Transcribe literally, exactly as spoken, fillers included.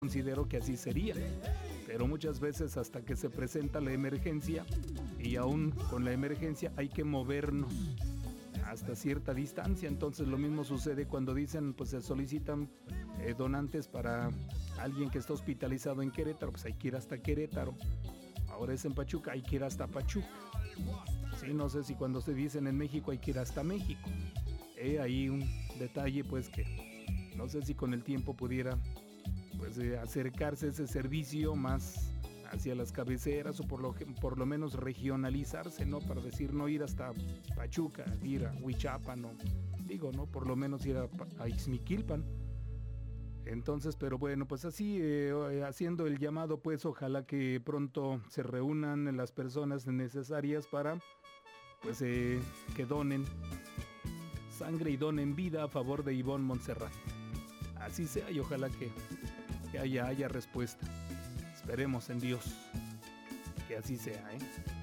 considero que así sería, pero muchas veces hasta que se presenta la emergencia, y aún con la emergencia hay que movernos hasta cierta distancia. Entonces lo mismo sucede cuando dicen, pues se solicitan eh, donantes para alguien que está hospitalizado en Querétaro, pues hay que ir hasta Querétaro. Ahora es en Pachuca, hay que ir hasta Pachuca. Sí, no sé si cuando se dicen en México hay que ir hasta México. Eh, ahí un detalle pues que no sé si con el tiempo pudiera pues eh, acercarse ese servicio más hacia las cabeceras, o por lo, por lo menos regionalizarse, ¿no? Para decir, no ir hasta Pachuca, ir a Huichapan, ¿no? Digo, ¿no? Por lo menos ir a, a Ixmiquilpan. Entonces, pero bueno, pues así, eh, haciendo el llamado, pues ojalá que pronto se reúnan las personas necesarias para, pues, eh, que donen sangre y donen vida a favor de Ivonne Montserrat. Así sea, y ojalá que, que haya, haya respuesta. Esperemos en Dios que así sea, ¿eh?